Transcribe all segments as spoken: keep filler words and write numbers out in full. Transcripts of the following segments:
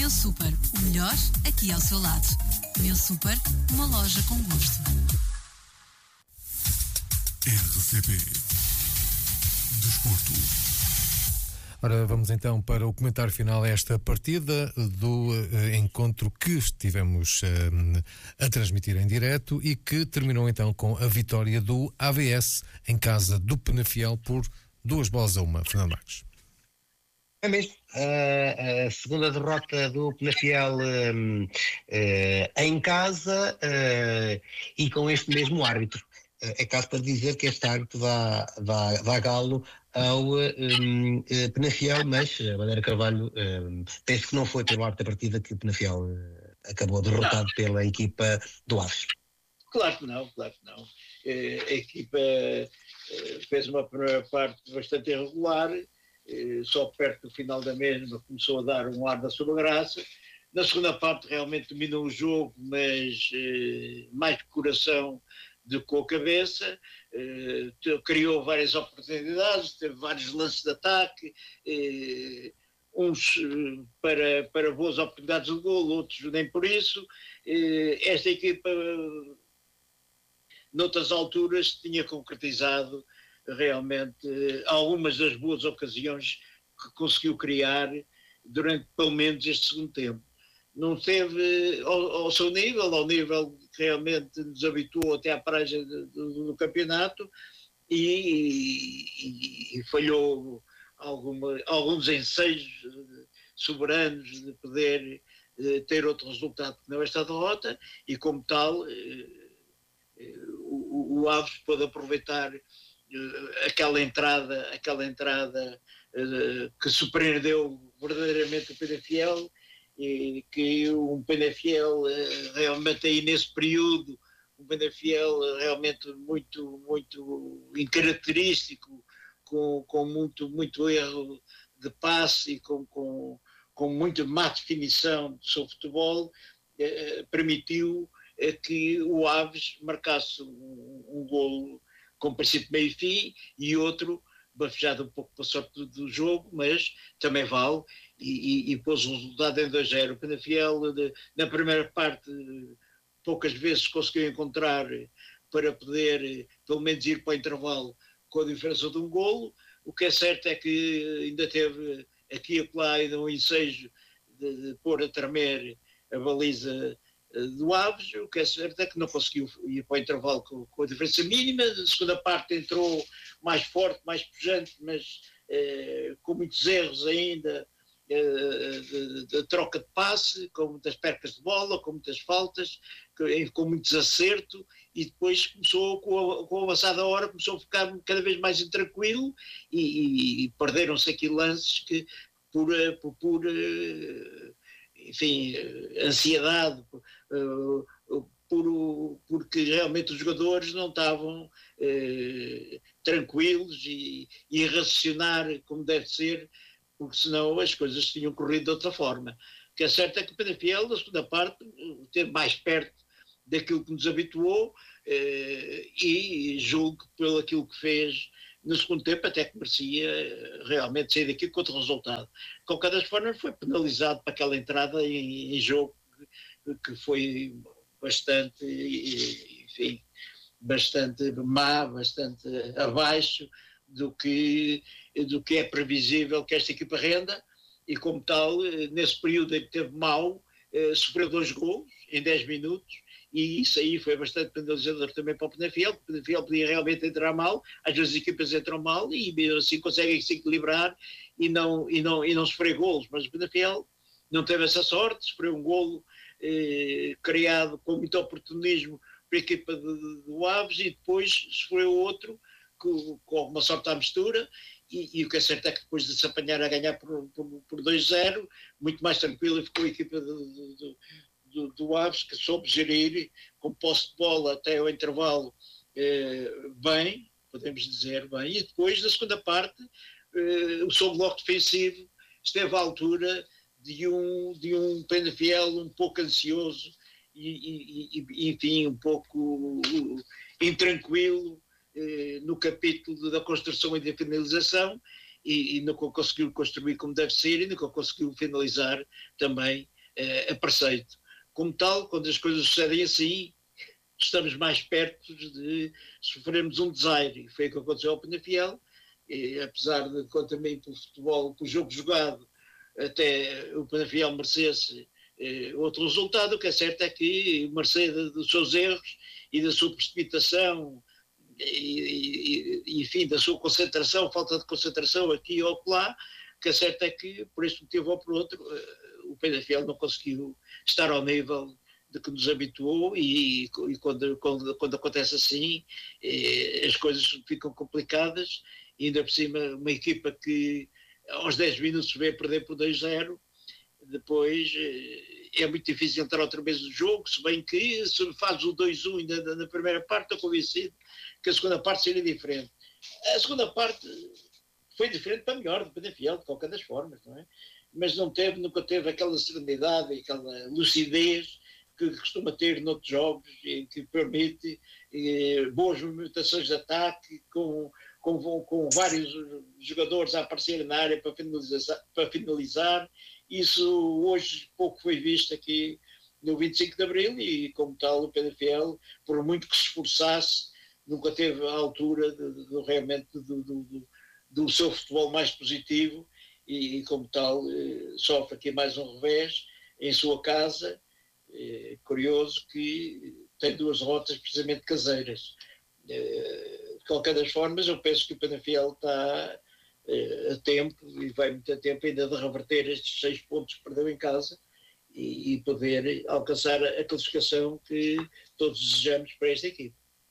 Meu Super, o melhor aqui ao seu lado. Meu Super, uma loja com gosto. R C P Desporto. Ora, vamos então para o comentário final a esta partida do uh, encontro que estivemos uh, a transmitir em direto e que terminou então com a vitória do A V S em casa do Penafiel por duas bolas a uma. Fernando Marques. É mesmo. Uh, a segunda derrota do Penafiel uh, uh, em casa uh, e com este mesmo árbitro. Uh, é caso para dizer que este árbitro dá, dá, dá galo ao um, uh, Penafiel, mas a Bandeira Carvalho um, penso que não foi pelo árbitro da partida que o Penafiel uh, acabou derrotado não. pela equipa do Aves. Claro que não, claro que não. Uh, a equipa uh, fez uma primeira parte bastante irregular. Só perto do final da mesma começou a dar um ar da sua graça. Na segunda parte realmente dominou o jogo, mas eh, mais de coração do que com a cabeça. Eh, criou várias oportunidades, teve vários lances de ataque, eh, uns eh, para, para boas oportunidades de golo, outros nem por isso. Eh, esta equipa, noutras alturas, tinha concretizado realmente algumas das boas ocasiões que conseguiu criar durante pelo menos este segundo tempo. Não teve ao, ao seu nível, ao nível que realmente nos habituou até à paragem do, do, do campeonato e, e, e falhou alguma, alguns ensejos soberanos de poder eh, ter outro resultado que não esta derrota e como tal eh, eh, o, o Aves pôde aproveitar aquela entrada, aquela entrada uh, que surpreendeu verdadeiramente o Penafiel e que um Penafiel uh, realmente aí nesse período, um Penafiel realmente muito, muito incaracterístico, com, com muito, muito erro de passe e com, com, com muita má definição do seu futebol, uh, permitiu uh, que o Aves marcasse um, um golo com princípio, meio e fim, e outro bafejado um pouco pela sorte do, do jogo, mas também vale, e, e, e pôs o resultado em dois a zero. O Penafiel, de, na primeira parte, poucas vezes conseguiu encontrar para poder, pelo menos, ir para o intervalo com a diferença de um golo. O que é certo é que ainda teve aqui e lá ainda um ensejo de, de pôr a tremer a baliza do Aves. O que é certo é que não conseguiu ir para o intervalo com, com a diferença mínima. A segunda parte entrou mais forte, mais pujante, mas eh, com muitos erros ainda eh, de, de troca de passe, com muitas percas de bola, com muitas faltas, com, com muito desacerto, e depois começou, com a, com a avançada hora, começou a ficar cada vez mais intranquilo e, e, e perderam-se aqui lances que por, por, por enfim, ansiedade, uh, por, porque realmente os jogadores não estavam uh, tranquilos e, e a raciocinar como deve ser, porque senão as coisas tinham corrido de outra forma. O que é certo é que o Penafiel, na segunda parte, esteve mais perto daquilo que nos habituou uh, e julgo que pelo aquilo que fez no segundo tempo até que merecia realmente sair daqui com outro resultado. De qualquer das formas foi penalizado para aquela entrada em, em jogo que foi bastante, enfim, bastante má, bastante abaixo do que, do que é previsível que esta equipa renda, e como tal, nesse período em que teve mal, sofreu dois golos em dez minutos, e isso aí foi bastante penalizador também para o Penafiel, porque o Penafiel podia realmente entrar mal, às vezes as equipas entram mal e mesmo assim conseguem se equilibrar e não, e não, e não sofrer golos, mas o Penafiel não teve essa sorte, sofreu um golo eh, criado com muito oportunismo para a equipa do Aves, e depois sofreu outro com, com alguma sorte à mistura, e, e o que é certo é que depois de se apanhar a ganhar por, por, por dois a zero, muito mais tranquilo ficou a equipa do, do, do, do Aves, que soube gerir com posse de bola até ao intervalo eh, bem, podemos dizer bem, e depois da segunda parte eh, o seu bloco defensivo esteve à altura de um, de um Penafiel um pouco ansioso e, e, e enfim, um pouco intranquilo eh, no capítulo da construção e da finalização, e, e nunca conseguiu construir como deve ser, e nunca conseguiu finalizar também uh, a preceito. Como tal, quando as coisas sucedem assim, estamos mais perto de sofrermos um desaire. E foi o que aconteceu ao Penafiel, e, apesar de, quanto também pelo futebol, pelo jogo jogado, até o Penafiel merecesse eh, outro resultado. O que é certo é que, mercê dos seus erros e da sua precipitação e, e, enfim, da sua concentração, falta de concentração aqui ou lá, o que é certo é que, por este motivo ou por outro, o Penafiel não conseguiu estar ao nível de que nos habituou, e, e quando, quando, quando acontece assim, eh, as coisas ficam complicadas, e ainda por cima uma equipa que aos dez minutos vê perder por dois a zero, depois eh, é muito difícil entrar outra vez no jogo, se bem que se faz o dois a um ainda na primeira parte, estou convencido que a segunda parte seria diferente. A segunda parte foi diferente para melhor, do Penafiel, de qualquer das formas, não é? Mas não teve, nunca teve aquela serenidade e aquela lucidez que costuma ter noutros jogos, e que permite eh, boas movimentações de ataque, com, com, com vários jogadores a aparecerem na área para finalizar, para finalizar. Isso hoje pouco foi visto aqui no vinte e cinco de Abril, e como tal o Penafiel, por muito que se esforçasse, nunca teve a altura de, de, de realmente do, do, do, do seu futebol mais positivo, e, e como tal eh, sofre aqui mais um revés em sua casa. É curioso que tem duas derrotas precisamente caseiras. De qualquer das formas, eu penso que o Penafiel está a tempo, e vai muito a tempo ainda de reverter estes seis pontos que perdeu em casa e poder alcançar a classificação que todos desejamos para esta equipe.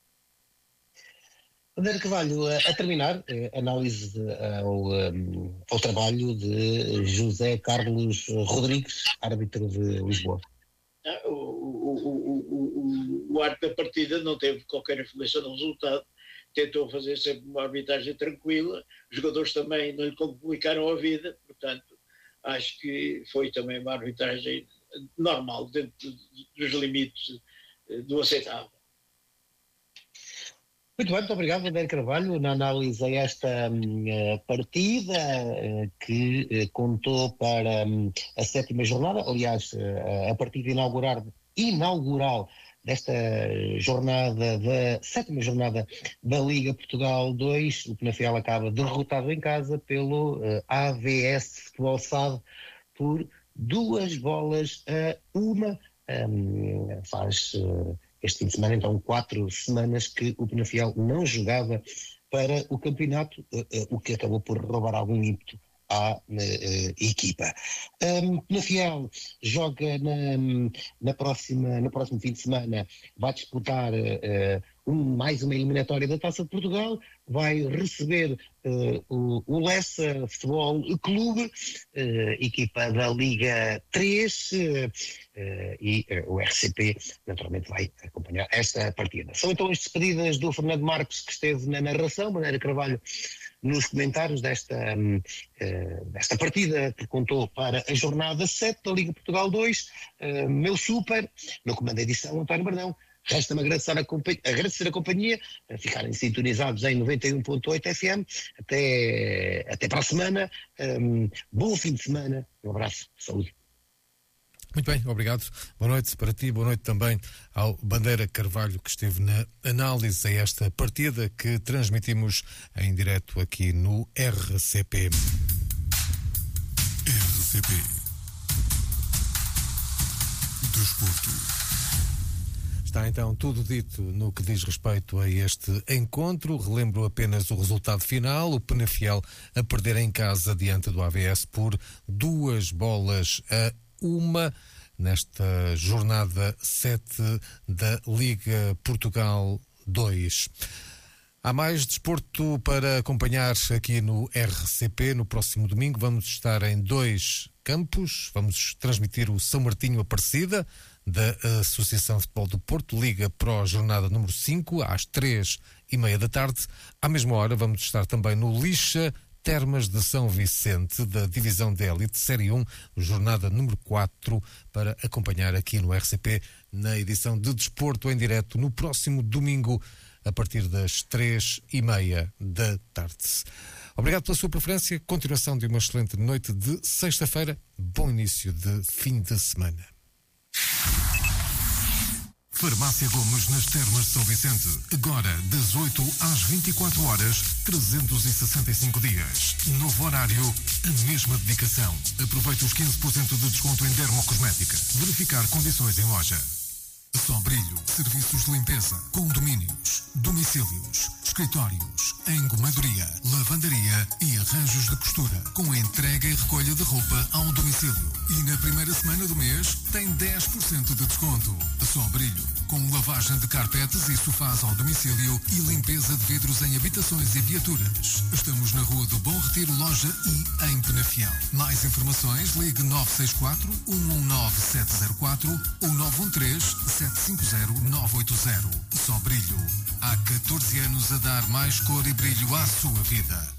Bandeira Carvalho, a terminar, análise ao, ao trabalho de José Carlos Rodrigues, árbitro de Lisboa. O, o, o, o, o árbitro da partida não teve qualquer influência no resultado, tentou fazer sempre uma arbitragem tranquila, os jogadores também não lhe complicaram a vida, portanto acho que foi também uma arbitragem normal, dentro dos limites do aceitável. Muito bem, muito obrigado, Bandeira Carvalho, na análise a esta uh, partida uh, que uh, contou para um, a sétima jornada. Aliás, uh, a partida inaugurar, inaugural desta jornada, da sétima jornada da Liga Portugal dois, o Penafiel acaba derrotado em casa pelo uh, A V S Futebol S A D por duas bolas a uma. Um, faz... Uh, Este fim de semana, então, quatro semanas que o Penafiel não jogava para o campeonato, o que acabou por roubar algum ímpeto à uh, equipa. Um, Penafiel joga na, na próxima, no próximo fim de semana, vai disputar uh, um, mais uma eliminatória da Taça de Portugal, vai receber uh, o, o Lessa Futebol Clube, uh, equipa da Liga três, uh, uh, e uh, o R C P naturalmente vai acompanhar esta partida. São então as despedidas do Fernando Marques, que esteve na narração, Bandeira Carvalho nos comentários desta, um, uh, desta partida que contou para a jornada sete da Liga Portugal dois, uh, meu super, no comando da edição, António Bardão. Resta-me agradecer a, companhia, agradecer a companhia, a ficarem sintonizados em noventa e um ponto oito F M. Até, até para a semana. Um, bom fim de semana. Um abraço. Saúde. Muito bem, obrigado. Boa noite para ti, boa noite também ao Bandeira Carvalho, que esteve na análise a esta partida que transmitimos em direto aqui no R C P. R C P Desporto. Está então tudo dito no que diz respeito a este encontro. Relembro apenas o resultado final. O Penafiel a perder em casa diante do A V S por duas bolas a uma nesta jornada sete da Liga Portugal dois. Há mais desporto para acompanhar aqui no R C P. No próximo domingo vamos estar em dois campos. Vamos transmitir o São Martinho Aparecida, da Associação de Futebol do Porto, Liga Pro, jornada número cinco, às três e meia da tarde. À mesma hora vamos estar também no Lixa Termas de São Vicente, da Divisão de Elite, Série um, jornada número quatro, para acompanhar aqui no R C P, na edição de Desporto em direto, no próximo domingo, a partir das três e meia da tarde. Obrigado pela sua preferência. Continuação de uma excelente noite de sexta-feira. Bom início de fim de semana. Farmácia Gomes nas Termas de São Vicente. Agora, das oito às vinte e quatro horas, trezentos e sessenta e cinco dias. Novo horário, a mesma dedicação. Aproveite os quinze por cento de desconto em dermocosmética. Verificar condições em loja. Só Brilho, serviços de limpeza, condomínios, domicílios, escritórios, engomadoria, lavandaria e arranjos de costura, com entrega e recolha de roupa ao domicílio. E na primeira semana do mês tem dez por cento de desconto. Só Brilho, com lavagem de carpetes e sofás ao domicílio e limpeza de vidros em habitações e viaturas. Estamos na Rua do Bom Retiro, loja I, em Penafiel. Mais informações, ligue nove seis quatro, um um nove, sete zero quatro ou nove um três, sete cinco zero, nove oito zero. Só Brilho. Há catorze anos a dar mais cor e brilho à sua vida.